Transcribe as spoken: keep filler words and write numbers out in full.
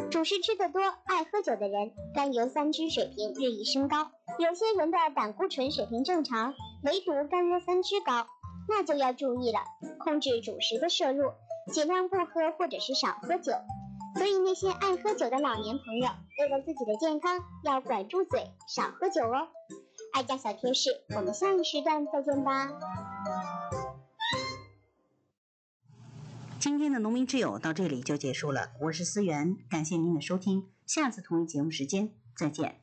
主食吃得多，爱喝酒的人，甘油三酯水平日益升高。有些人的胆固醇水平正常，唯独甘油三酯高，那就要注意了，控制主食的摄入，尽量不喝或者是少喝酒。所以那些爱喝酒的老年朋友，为了自己的健康，要管住嘴，少喝酒哦。爱家小贴士，我们下一时段再见吧。 今天的农民之友到这里就结束了，我是思源，感谢您的收听，下次同一节目时间再见。